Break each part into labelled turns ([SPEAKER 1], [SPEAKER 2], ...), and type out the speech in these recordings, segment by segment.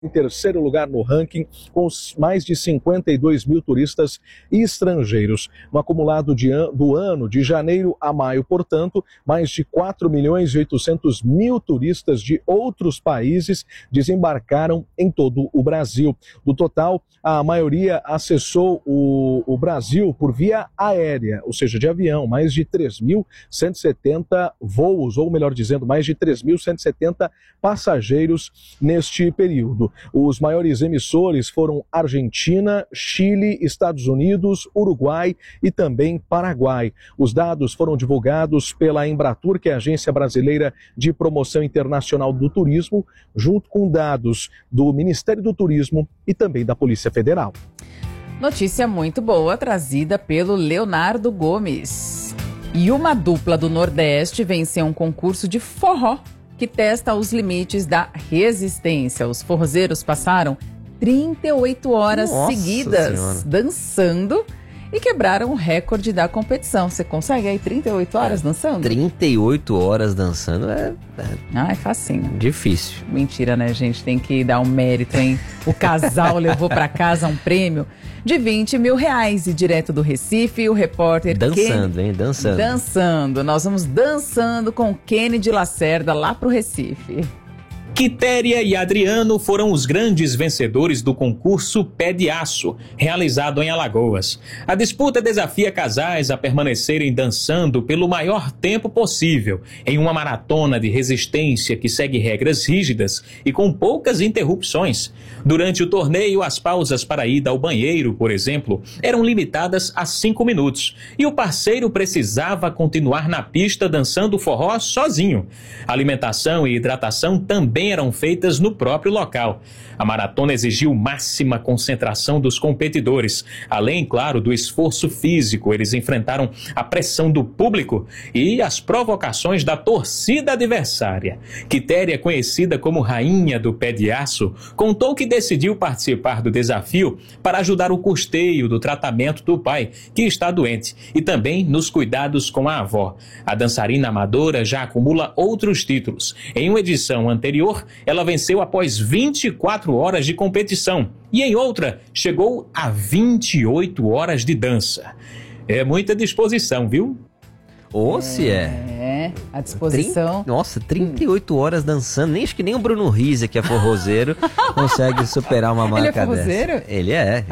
[SPEAKER 1] em terceiro lugar no ranking, com mais de 52 mil turistas estrangeiros. No acumulado do ano, de janeiro a maio, portanto, mais de 4 milhões e 800 mil turistas de outros países desembarcaram em todo o Brasil. Do total, a maioria acessou o Brasil por via aérea, ou seja, de avião, mais de 3.170 voos, ou melhor dizendo, mais de 3.170 passageiros neste período. Os maiores emissores foram Argentina, Chile, Estados Unidos, Uruguai e também Paraguai. Os dados foram divulgados pela Embratur, que é a Agência Brasileira de Promoção Internacional do Turismo, junto com dados do Ministério do Turismo e também da Polícia Federal.
[SPEAKER 2] Notícia muito boa trazida pelo Leonardo Gomes. E uma dupla do Nordeste venceu um concurso de forró que testa os limites da resistência. Os forrozeiros passaram 38 horas seguidas dançando e quebraram o recorde da competição. Você consegue aí 38 horas dançando?
[SPEAKER 3] 38 horas dançando é
[SPEAKER 2] facinho.
[SPEAKER 3] Difícil.
[SPEAKER 2] Mentira, né, gente? Tem que dar um mérito, hein? O casal levou para casa um prêmio de R$20 mil e direto do Recife, o repórter Dançando. Nós vamos dançando com Kennedy Lacerda lá pro Recife.
[SPEAKER 4] Quitéria e Adriano foram os grandes vencedores do concurso Pé de Aço, realizado em Alagoas. A disputa desafia casais a permanecerem dançando pelo maior tempo possível, em uma maratona de resistência que segue regras rígidas e com poucas interrupções. Durante o torneio, as pausas para ida ao banheiro, por exemplo, eram limitadas a 5 minutos, e o parceiro precisava continuar na pista dançando forró sozinho. Alimentação e hidratação também eram feitas no próprio local. A maratona exigiu máxima concentração dos competidores. Além, claro, do esforço físico, eles enfrentaram a pressão do público e as provocações da torcida adversária. Quitéria, conhecida como Rainha do Pé de Aço, contou que decidiu participar do desafio para ajudar o custeio do tratamento do pai, que está doente, e também nos cuidados com a avó. A dançarina amadora já acumula outros títulos. Em uma edição anterior, ela venceu após 24 horas de competição e em outra chegou a 28 horas de dança. É muita disposição, viu?
[SPEAKER 3] Se é.
[SPEAKER 2] A disposição.
[SPEAKER 3] 38 horas dançando. Acho que nem o Bruno Rizzi, que é forrozeiro, consegue superar uma marca dessa.
[SPEAKER 2] Ele é forrozeiro?
[SPEAKER 3] Dessa. Ele é.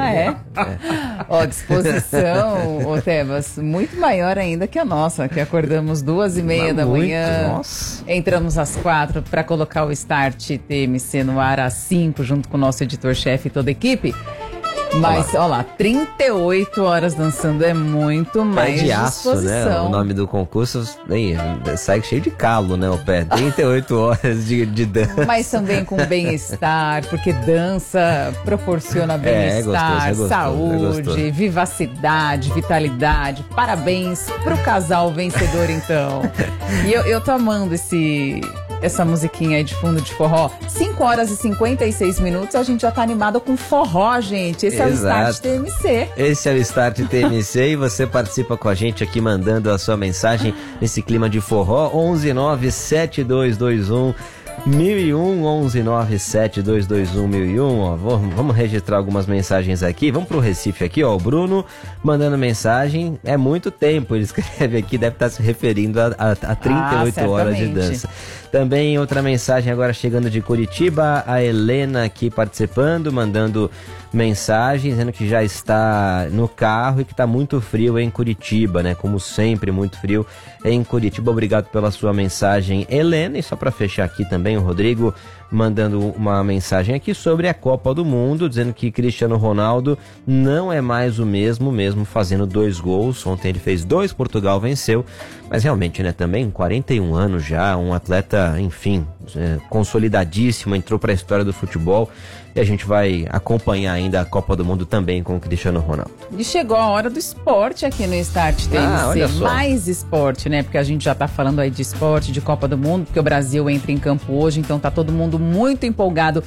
[SPEAKER 2] Disposição, Tebas, muito maior ainda que a nossa, que acordamos 2h30 da manhã.
[SPEAKER 3] Nossa.
[SPEAKER 2] Entramos às 4 para colocar o Start TMC no ar às 5, junto com o nosso editor-chefe e toda a equipe. Mas, olha lá, 38 horas dançando é muito mais
[SPEAKER 3] de aço,
[SPEAKER 2] disposição.
[SPEAKER 3] Né? O nome do concurso sai cheio de calo, né? O pé. 38 horas de dança.
[SPEAKER 2] Mas também com bem-estar, porque dança proporciona bem-estar, saúde, vivacidade, vitalidade. Parabéns pro casal vencedor, então. E eu tô amando essa musiquinha aí de fundo de forró. 5 horas e 56 minutos, a gente já tá animado com forró, gente. Esse é o Start TMC.
[SPEAKER 3] Esse é o Start TMC e você participa com a gente aqui mandando a sua mensagem nesse clima de forró. 1197221 1001, 1197221 1001. Vamos registrar algumas mensagens aqui. Vamos pro Recife aqui, ó. O Bruno mandando mensagem. É muito tempo, ele escreve aqui, deve estar se referindo a 38 horas de dança. Também outra mensagem agora chegando de Curitiba, a Helena aqui participando, mandando mensagem, dizendo que já está no carro e que está muito frio em Curitiba, né? Como sempre, muito frio em Curitiba. Obrigado pela sua mensagem, Helena. E só para fechar aqui também, o Rodrigo mandando uma mensagem aqui sobre a Copa do Mundo, dizendo que Cristiano Ronaldo não é mais o mesmo fazendo 2 gols. Ontem ele fez 2, Portugal venceu, mas realmente, né, também 41 anos já, um atleta, enfim, consolidadíssimo, entrou para a história do futebol. E a gente vai acompanhar ainda a Copa do Mundo também com o Cristiano Ronaldo.
[SPEAKER 2] E chegou a hora do esporte aqui no Start TMC. Mais esporte, né? Porque a gente já tá falando aí de esporte, de Copa do Mundo, porque o Brasil entra em campo hoje, então tá todo mundo muito empolgado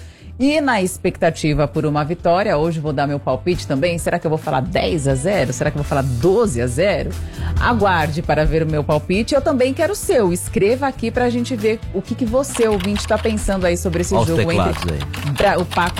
[SPEAKER 2] E na expectativa por uma vitória, hoje vou dar meu palpite também. Será que eu vou falar 10-0? Será que eu vou falar 12-0? Aguarde para ver o meu palpite. Eu também quero o seu. Escreva aqui pra gente ver o que você, ouvinte, tá pensando aí sobre esse jogo entre o Paco